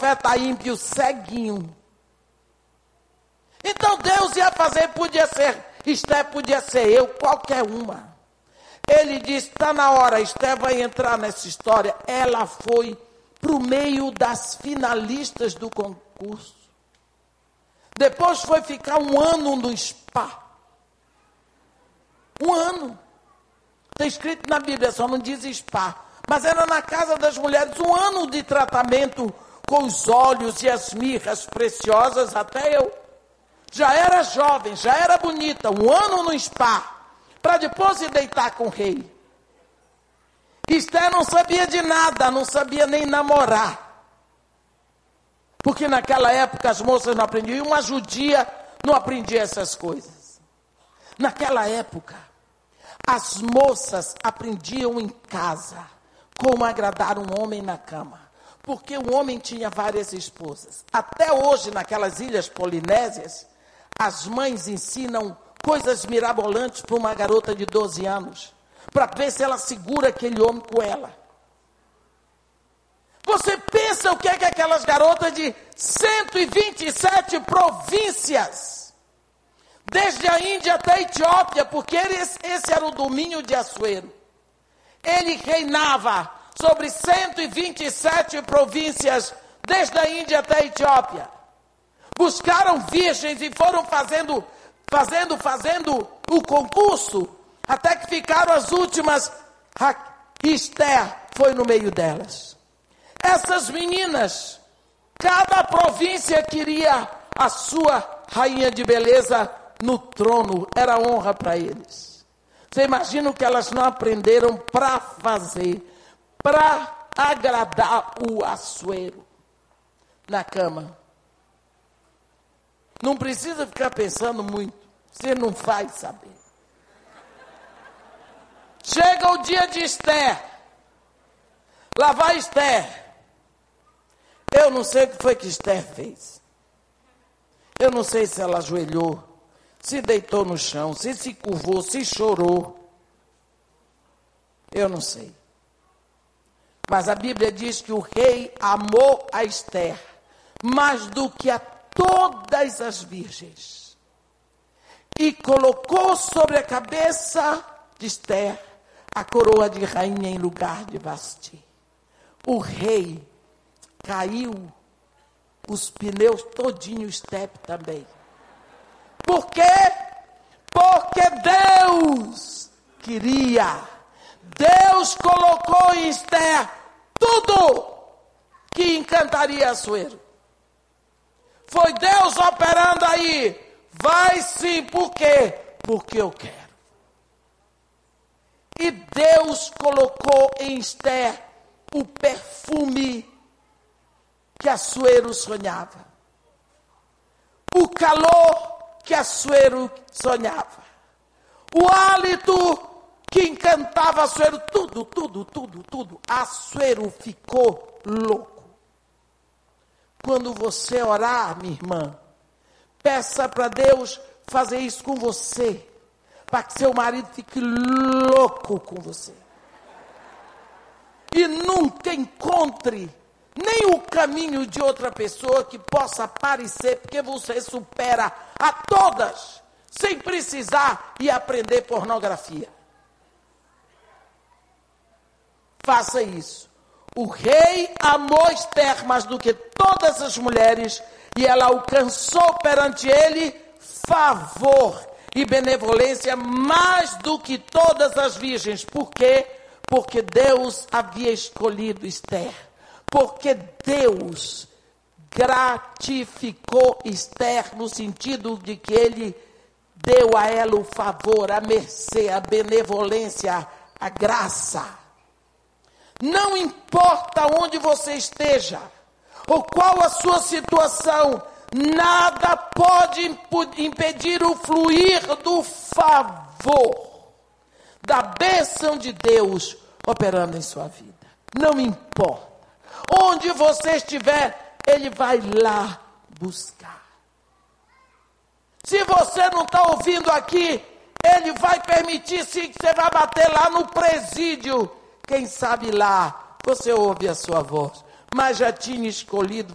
profeta ímpio ceguinho. Então Deus ia fazer, podia ser Esther, podia ser eu, qualquer uma. Ele disse, está na hora, Esther vai entrar nessa história. Ela foi para o meio das finalistas do concurso. Depois foi ficar 1 ano no spa. 1 ano. Está escrito na Bíblia, só não diz spa. Mas era na casa das mulheres, 1 ano de tratamento com os óleos e as mirras preciosas, até eu. Já era jovem, já era bonita, 1 ano no spa, para depois se deitar com o rei. Esther não sabia de nada, não sabia nem namorar. Porque naquela época as moças não aprendiam, e uma judia não aprendia essas coisas. Naquela época, as moças aprendiam em casa como agradar um homem na cama. Porque o homem tinha várias esposas. Até hoje, naquelas ilhas polinésias, as mães ensinam coisas mirabolantes para uma garota de 12 anos, para ver se ela segura aquele homem com ela. Você pensa o que é que aquelas garotas de 127 províncias, desde a Índia até a Etiópia, porque esse era o domínio de Assuero. Ele reinava sobre 127 províncias, desde a Índia até a Etiópia. Buscaram virgens e foram fazendo o concurso, até que ficaram as últimas. Esther foi no meio delas. Essas meninas, cada província queria a sua rainha de beleza no trono, era honra para eles. Você imagina o que elas não aprenderam para fazer, para agradar o Assuero na cama. Não precisa ficar pensando muito, você não vai saber. Chega o dia de Esther, lá vai Esther. Eu não sei o que foi que Esther fez. Eu não sei se ela ajoelhou, se deitou no chão, se curvou, se chorou. Eu não sei. Mas a Bíblia diz que o rei amou a Esther mais do que a todas as virgens, e colocou sobre a cabeça de Esther a coroa de rainha em lugar de Vasti. O rei caiu os pneus todinho, Esther também. Por quê? Porque Deus queria. Deus colocou em Esther tudo que encantaria Assuero. Foi Deus operando aí. Vai sim, por quê? Porque eu quero. E Deus colocou em Esther o perfume que Assuero sonhava. O calor que Assuero sonhava. O hálito que encantava Assuero. Tudo. Assuero ficou louco. Quando você orar, minha irmã, peça para Deus fazer isso com você, para que seu marido fique louco com você. E nunca encontre nem o caminho de outra pessoa que possa aparecer, porque você supera a todas, sem precisar ir aprender pornografia. Faça isso. O rei amou Esther mais do que todas as mulheres, e ela alcançou perante ele favor e benevolência mais do que todas as virgens. Por quê? Porque Deus havia escolhido Esther. Porque Deus gratificou Esther no sentido de que ele deu a ela o favor, a mercê, a benevolência, a graça. Não importa onde você esteja, ou qual a sua situação, nada pode impedir o fluir do favor, da bênção de Deus operando em sua vida. Não importa. Onde você estiver, Ele vai lá buscar. Se você não está ouvindo aqui, Ele vai permitir sim que você vá bater lá no presídio. Quem sabe lá você ouve a sua voz, mas já tinha escolhido